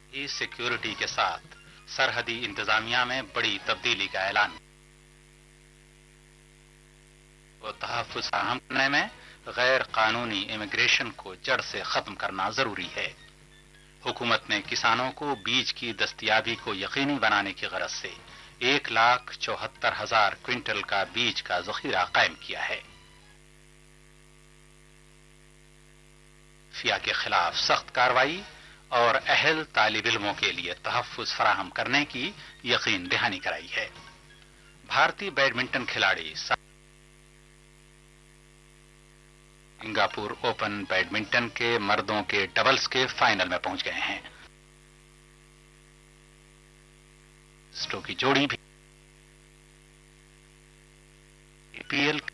की सिक्योरिटी के साथ सरहदी इंतजामिया में बड़ी तब्दीली का ऐलान। वो तहफ्फुज़ फराहम करने में गैर कानूनी इमिग्रेशन को जड़ से खत्म करना जरूरी है। हुकूमत ने किसानों को बीज की दस्तयाबी को यकीनी बनाने की गरज से 1,74,000 क्विंटल का बीज का जखीरा कायम किया है। फिया के खिलाफ सख्त कार्रवाई और अहल तालिब इल्मों के लिए तहफ्फुज़ फराहम करने की यकीन दहानी कराई है। भारतीय बैडमिंटन खिलाड़ी सिंगापुर ओपन बैडमिंटन के मर्दों के डबल्स के फाइनल में पहुंच गए हैं। की जोड़ी भी पीएल